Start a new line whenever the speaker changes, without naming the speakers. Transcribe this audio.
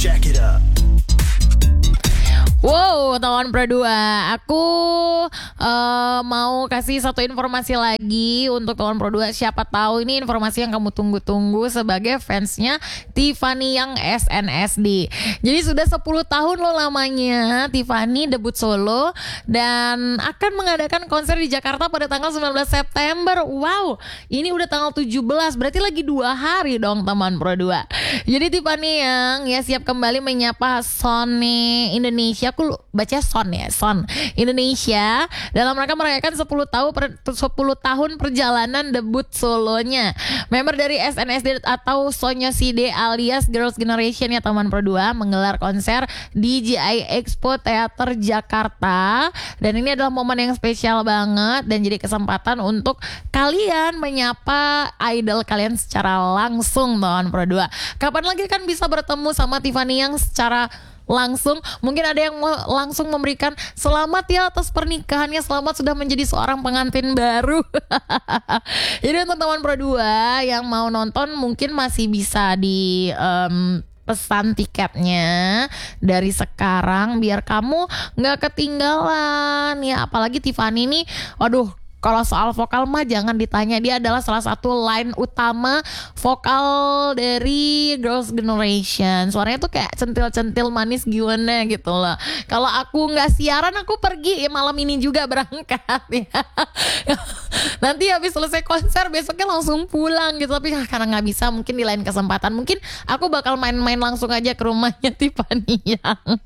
Jack it up.
Wow, teman Pro 2, aku mau kasih satu informasi lagi untuk teman Pro 2. Siapa tahu ini informasi yang kamu tunggu-tunggu sebagai fansnya Tiffany yang SNSD. Jadi sudah 10 tahun loh lamanya Tiffany debut solo dan akan mengadakan konser di Jakarta pada tanggal 19 September. Wow, ini udah tanggal 17, berarti lagi 2 hari dong teman Pro 2. Jadi Tiffany yang ya siap kembali menyapa Sony Indonesia. Aku baca Son Indonesia dalam rangka merayakan 10 tahun perjalanan debut solonya. Member dari SNSD atau Sonyocide alias Girls' Generation ya teman Pro 2 menggelar konser di GI Expo Theater Jakarta. Dan ini adalah momen yang spesial banget dan jadi kesempatan untuk kalian menyapa idol kalian secara langsung teman Pro 2. Kapan lagi kan bisa bertemu sama Tiffany yang secara langsung? Mungkin ada yang mau langsung memberikan selamat ya atas pernikahannya, selamat sudah menjadi seorang pengantin baru. Jadi untuk teman Pro 2 yang mau nonton mungkin masih bisa di pesan tiketnya dari sekarang biar kamu nggak ketinggalan ya. Apalagi Tiffany nih, waduh, kalau soal vokal mah jangan ditanya, dia adalah salah satu line utama vokal dari Girls' Generation. Suaranya tuh kayak centil-centil manis gimana gitu loh. Kalau aku nggak siaran, aku pergi ya malam ini juga berangkat ya. Nanti habis selesai konser besoknya langsung pulang gitu. Tapi karena nggak bisa, mungkin di lain kesempatan mungkin aku bakal main-main langsung aja ke rumahnya Tiffany yang